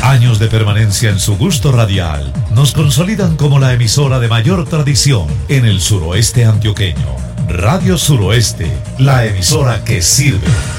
Años de permanencia en su gusto radial nos consolidan como la emisora de mayor tradición en el suroeste antioqueño. Radio Suroeste, la emisora que sirve.